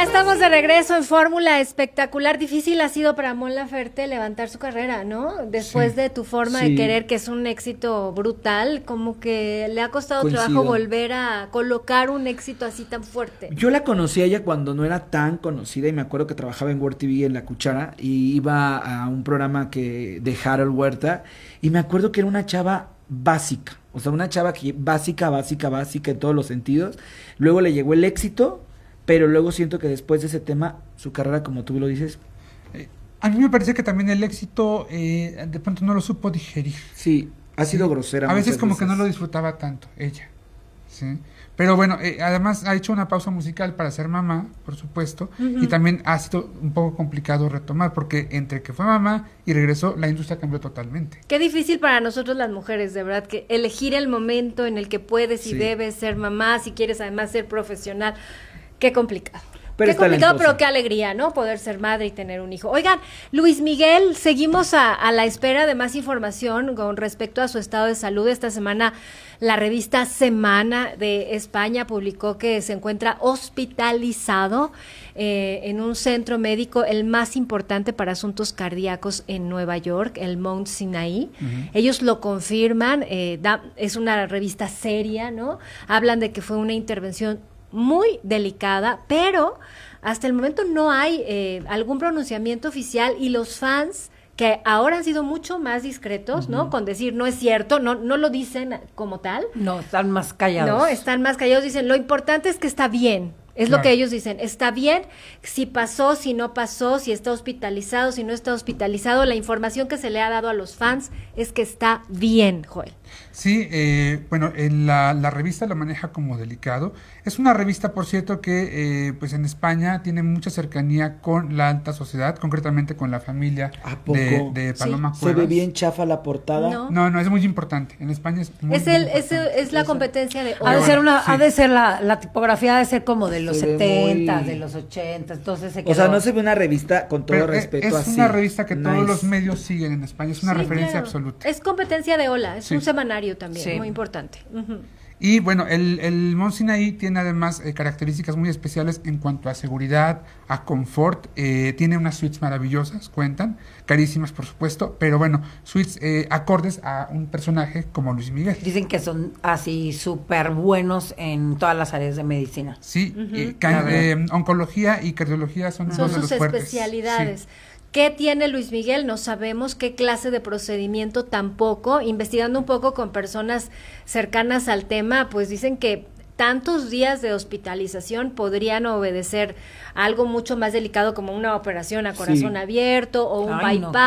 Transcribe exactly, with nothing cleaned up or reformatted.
estamos de regreso en Fórmula Espectacular. Difícil ha sido para Mon Laferte levantar su carrera, ¿no? Después Sí. de Tu Forma Sí. de Querer, que es un éxito brutal, como que le ha costado Coincido. trabajo volver a colocar un éxito así tan fuerte. Yo la conocí a ella cuando no era tan conocida y me acuerdo que trabajaba en Word T V en La Cuchara y iba a un programa que de Harold Huerta y me acuerdo que era una chava básica, o sea, una chava que básica, básica, básica en todos los sentidos. Luego le llegó el éxito, pero luego siento que después de ese tema, su carrera, como tú lo dices... Eh, a mí me parece que también el éxito eh, de pronto no lo supo digerir. Sí, ha sido Sí. grosera. A veces muchas como veces. que no lo disfrutaba tanto ella, ¿sí? Pero bueno, eh, además ha hecho una pausa musical para ser mamá, por supuesto, Uh-huh. y también ha sido un poco complicado retomar, porque entre que fue mamá y regresó, la industria cambió totalmente. Qué difícil para nosotros las mujeres, de verdad, que elegir el momento en el que puedes y Sí. debes ser mamá, si quieres además ser profesional. Qué complicado. Pero qué es complicado, talentosa. pero qué alegría, ¿no? Poder ser madre y tener un hijo. Oigan, Luis Miguel, seguimos a, a la espera de más información con respecto a su estado de salud. Esta semana la revista Semana de España publicó que se encuentra hospitalizado eh, en un centro médico, el más importante para asuntos cardíacos en Nueva York, el Mount Sinai. Ujú. Ellos lo confirman, eh, da, es una revista seria, ¿no? Hablan de que fue una intervención muy delicada, pero hasta el momento no hay eh, algún pronunciamiento oficial y los fans que ahora han sido mucho más discretos, ¿no? Con decir no es cierto, no no lo dicen como tal, No, están más callados. no, están más callados, dicen lo importante es que está bien. Es Claro. lo que ellos dicen, está bien, si pasó, si no pasó, si está hospitalizado, si no está hospitalizado, la información que se le ha dado a los fans es que está bien, Joel. Sí, eh, bueno, en la, la revista lo maneja como delicado. Es una revista, por cierto, que eh, pues en España tiene mucha cercanía con la alta sociedad, concretamente con la familia ¿A poco? de, de Paloma ¿Se Cuevas. ve bien chafa la portada? No. No, no, es muy importante. En España es muy, Es muy el es, importante. es la competencia de Ha de Pero ser bueno, una, sí. ha de ser la, la tipografía ha de ser como de los Se ve setenta, muy- de los ochenta, entonces se O quedó. sea, no se ve una revista con todo Pero eh, respeto es así. una revista que todos Nice. los medios siguen en España. Es una Sí, referencia claro. absoluta. Es competencia de Ola, es Sí. un semanario también, Sí. muy importante. Ujú. Y bueno, el, el Mount Sinai tiene además eh, características muy especiales en cuanto a seguridad, a confort. Eh, tiene unas suites maravillosas, cuentan, carísimas por supuesto, pero bueno, suites eh, acordes a un personaje como Luis Miguel. Dicen que son así súper buenos en todas las áreas de medicina. Sí, Ujú. eh, ca- La verdad. eh, oncología y cardiología son, Son dos de sus los fuertes. especialidades. Sí. ¿Qué tiene Luis Miguel? No sabemos qué clase de procedimiento tampoco. Investigando un poco con personas cercanas al tema, pues dicen que tantos días de hospitalización podrían obedecer a algo mucho más delicado como una operación a corazón Sí. abierto o un Ay, no. bypass.